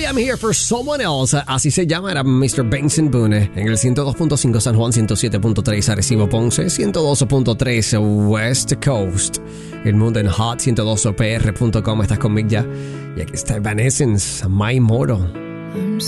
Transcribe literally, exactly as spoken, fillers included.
I'm here for someone else. Así se llama, era mister Benson Boone. En el ciento dos punto cinco San Juan, ciento siete punto tres Arecibo Ponce, ciento dos punto tres West Coast. El mundo en hot ciento dos P R punto com. Estás conmigo ya. Y aquí está Evanescence, My Immortal. I'm